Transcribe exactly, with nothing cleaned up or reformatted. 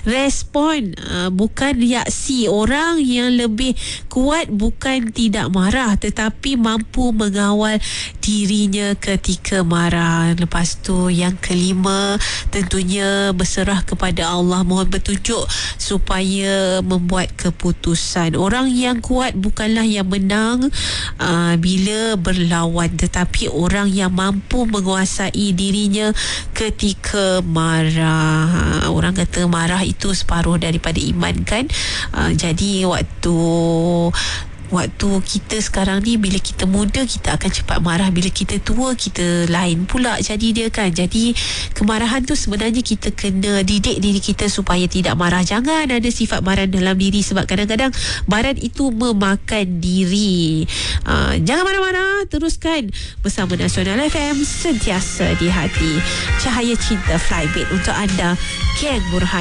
respon, uh, bukan reaksi. Orang yang lebih kuat bukan tidak marah, tetapi mampu mengawal dirinya ketika marah. Lepas tu yang kelima, tentunya berserah kepada Allah, mohon petunjuk supaya membuat keputusan. Orang yang kuat bukanlah yang menang uh, bila berlawan, tetapi orang yang mampu menguasai dirinya ketika marah. Orang kata marah itu separuh daripada iman kan. Uh, jadi waktu Waktu kita sekarang ni, bila kita muda kita akan cepat marah, bila kita tua kita lain pula jadi dia kan. Jadi kemarahan tu sebenarnya kita kena didik diri kita supaya tidak marah. Jangan ada sifat marah dalam diri, sebab kadang-kadang marah itu memakan diri. uh, Jangan marah-marah, teruskan bersama Nasional F M, sentiasa di hati. Cahaya cinta Flybit untuk anda, Geng Burhan.